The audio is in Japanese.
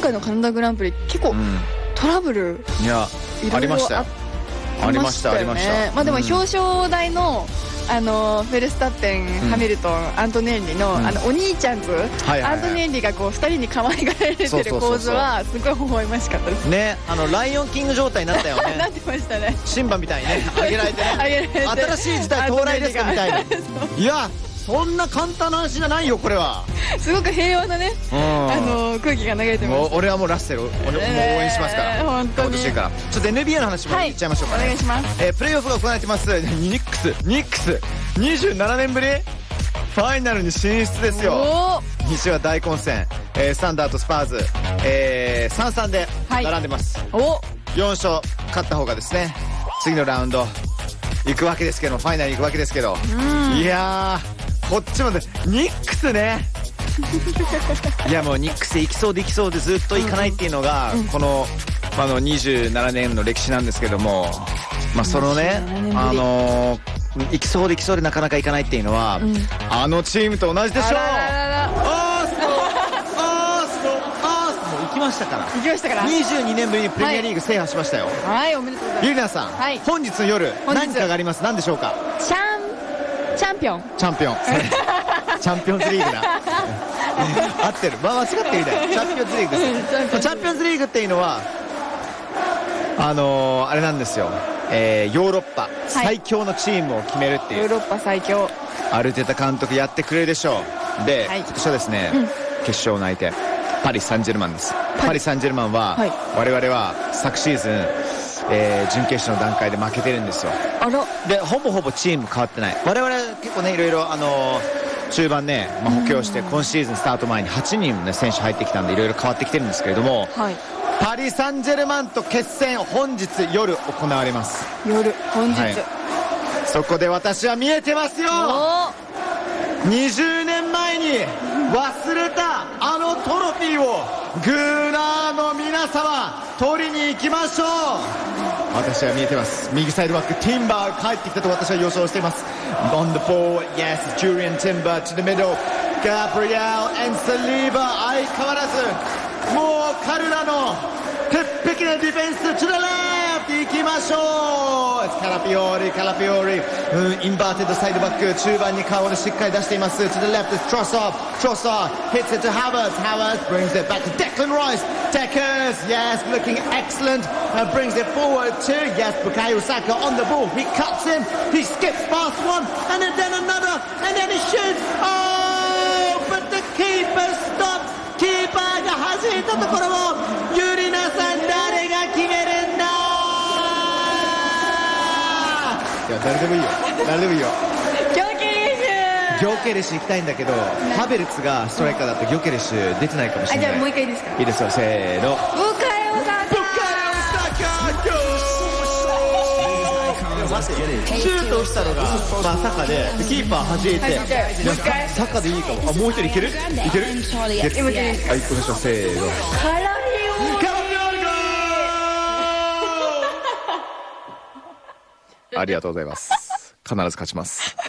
回のカナダグランプリ結構トラブルいやありましたよ。ありましたありました。 まあでも表彰台のフェルスタッテン、ハミルトン、アントネンリのお兄ちゃんズ、アントネンリがこう2人に可愛がられてる構図はすごい微笑ましかったですね。ライオンキング状態になったよね。 なってましたね。 シンバみたいにね上げられてね新しい時代到来ですかみたいな。いやそんな簡単な話じゃないよこれは。 すごく平和なね空気が流れてます。 俺はもうラッセル俺もう応援しますから。 本当にちょっと NBA の話もいっちゃいましょうかね。 お願いします。 プレーオフが行われてますニックス27年ぶりファイナルに進出ですよ。西は大混戦、サンダーとスパーズ、3-3で並んでます。4勝勝った方がですね次のラウンド行くわけですけど、ファイナルに行くわけですけど、いやーこっちもねニックスねいやもうニックス行きそうで行きそうでずっと行かないっていうのがこの27年の歴史なんですけども、まあそのね行きそうで行きそうでなかなか行かないっていうのはチームと同じでしょう。アースも行きましたから22年ぶりにプレミアリーグ制覇しましたよ。 はい、おめでとうございます。 ゆりなさん、本日の夜何かがあります。何でしょうか。 チャンピオンチャンピオンズリーグだ合ってる間違ってるみたい。チャンピオンズリーグですチャンピオンズリーグっていうのはあれなんですよ、ヨーロッパ最強のチームを決めるっていう、 ヨーロッパ最強アルテタ監督やってくれるでしょう。で、今年はですね、決勝の相手パリ・サンジェルマンです。パリ・サンジェルマンは、我々は昨シーズン、準決勝の段階で負けてるんですよ。でほぼチーム変わってない。我々結構ねいろいろ中盤ね、補強して今シーズンスタート前に8人の、ね、選手入ってきたんでいろいろ変わってきてるんですけれども、パリ・サンジェルマンと決戦本日夜行われます。 本日、 そこで私は見えてますよ。20年前に忘れたトロフィーをグーナーの皆様取りに行きましょう。私は見えてます。右サイドバックティンバー帰ってきたと私は予想しています。 On the ball, yes, Julian Timber to the middle, Gabriel and Saliba 相変わらずもう彼らの鉄壁なディフェンス to the left 行きましょう。カラピオリインバーテッドサイドバック中盤に顔でしっかり出しています。 To the left is Trossard hits it to Havertz brings it back to Declan Rice. Deckers, yes, looking excellent, brings it forward to, yes, Bukayo Saka on the ball, he cuts in, he skips past one and then another and then he shoots, but the keeper stops. キーパーが弾いたところをゆりなさん誰が決めるんだ。いや誰でもいいよギョケレシ行きたいんだけどハベルツがストライカーだとギョケレシ出てないかもしれない。 じゃあもう一回いいですか。 いいですよ、せーの。シュートしたのがサカでキーパー弾いてサカでいいかも。もう一人いけるはい、行きましょう、せーの。 カラありがとうございます。必ず勝ちます。